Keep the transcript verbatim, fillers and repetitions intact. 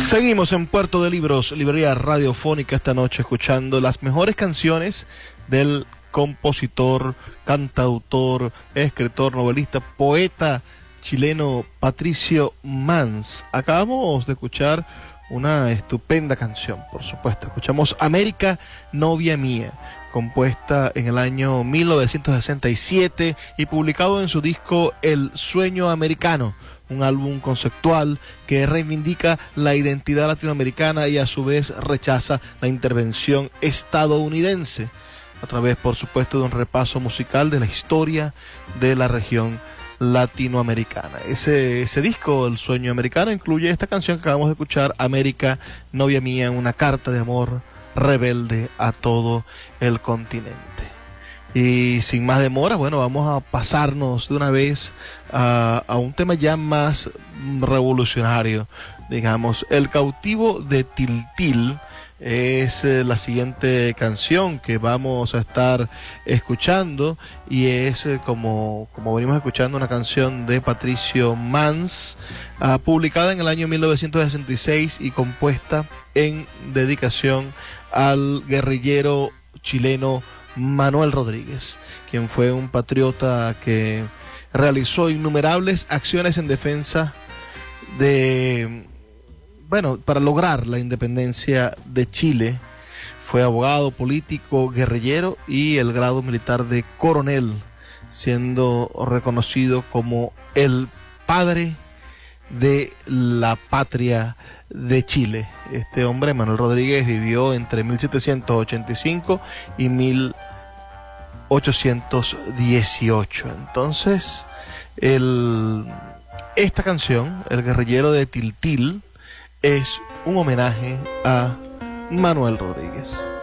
Seguimos en Puerto de Libros, librería radiofónica, esta noche escuchando las mejores canciones del compositor, cantautor, escritor, novelista, poeta chileno Patricio Mans. Acabamos de escuchar una estupenda canción, por supuesto. Escuchamos América, novia mía, compuesta en el año mil novecientos sesenta y siete y publicado en su disco El Sueño Americano, un álbum conceptual que reivindica la identidad latinoamericana y a su vez rechaza la intervención estadounidense, a través, por supuesto, de un repaso musical de la historia de la región latinoamericana. Ese, ese disco, El Sueño Americano, incluye esta canción que acabamos de escuchar, América, novia mía, una carta de amor rebelde a todo el continente. Y sin más demora, bueno, vamos a pasarnos de una vez a, a un tema ya más revolucionario, digamos. El cautivo de Tiltil es eh, la siguiente canción que vamos a estar escuchando, y es eh, como, como venimos escuchando, una canción de Patricio Mans, uh, publicada en el año mil novecientos sesenta y seis y compuesta en dedicación al guerrillero chileno Manuel Rodríguez, quien fue un patriota que realizó innumerables acciones en defensa de, bueno, para lograr la independencia de Chile. Fue abogado, político, guerrillero y el grado militar de coronel, siendo reconocido como el padre de la patria de Chile. Este hombre, Manuel Rodríguez, vivió entre mil setecientos ochenta y cinco y mil ochocientos dieciocho. Entonces, el, esta canción, El guerrillero de Tiltil, es un homenaje a Manuel Rodríguez.